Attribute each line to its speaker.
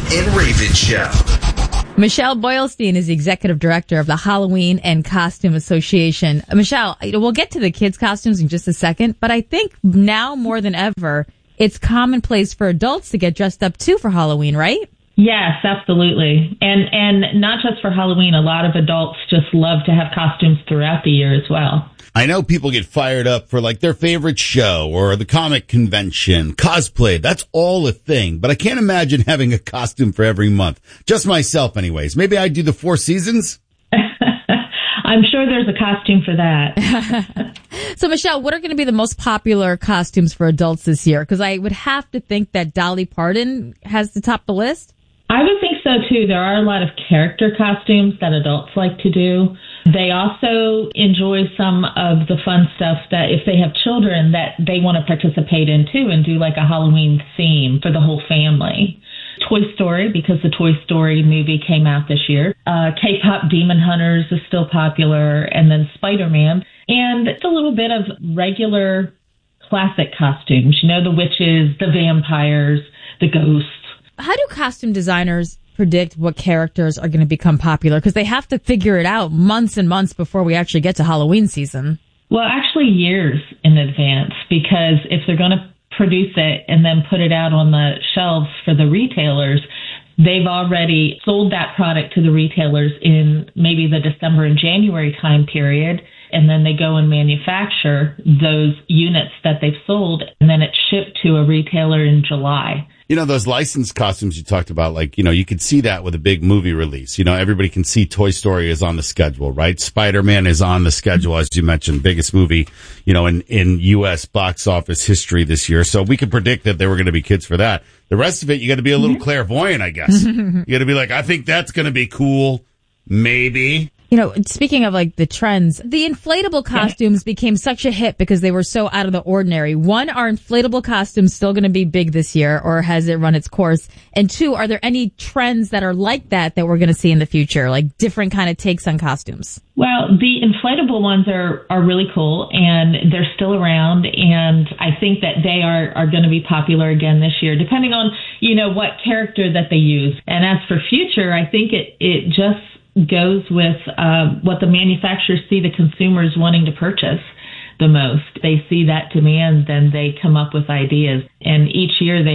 Speaker 1: and Raven Show.
Speaker 2: Michelle Boylstein is the executive director of the Halloween and Costume Association. Michelle, we'll get to the kids' costumes in just a second, but I think now more than ever, it's commonplace for adults to get dressed up too for Halloween, right?
Speaker 3: Yes, absolutely. And not just for Halloween. A lot of adults just love to have costumes throughout the year as well.
Speaker 4: I know people get fired up for like their favorite show or the comic convention, cosplay. That's all a thing. But I can't imagine having a costume for every month. Just myself anyways. Maybe I do the 4 seasons.
Speaker 3: I'm sure there's a costume for that.
Speaker 2: So, Michelle, what are going to be the most popular costumes for adults this year? Because I would have to think that Dolly Parton has to top the list.
Speaker 3: I would think so, too. There are a lot of character costumes that adults like to do. They also enjoy some of the fun stuff that if they have children that they want to participate in, too, and do like a Halloween theme for the whole family. Toy Story, because the Toy Story movie came out this year. K-pop Demon Hunters is still popular, and then Spider-Man. And it's a little bit of regular classic costumes. You know, the witches, the vampires, the ghosts.
Speaker 2: How do costume designers predict what characters are going to become popular? Because they have to figure it out months and months before we actually get to Halloween season.
Speaker 3: Well, actually years in advance, because if they're going to produce it and then put it out on the shelves for the retailers, they've already sold that product to the retailers in maybe the December and January time period. And then they go and manufacture those units that they've sold, and then it's shipped to a retailer in July.
Speaker 4: You know, those licensed costumes you talked about, like, you know, you could see that with a big movie release. You know, everybody can see Toy Story is on the schedule, right? Spider-Man is on the schedule, as you mentioned, biggest movie, you know, in U.S. box office history this year. So we could predict that there were going to be kids for that. The rest of it, you got to be a little clairvoyant, I guess. You got to be like, I think that's going to be cool. Maybe.
Speaker 2: You know, speaking of like the trends, the inflatable costumes became such a hit because they were so out of the ordinary. One, are inflatable costumes still going to be big this year, or has it run its course? And two, are there any trends that are like that we're going to see in the future, like different kind of takes on costumes?
Speaker 3: Well, the inflatable ones are really cool, and they're still around, and I think that they are going to be popular again this year, depending on, you know, what character that they use. And as for future, I think it just goes with what the manufacturers see the consumers wanting to purchase the most. They see that demand, then they come up with ideas. And each year they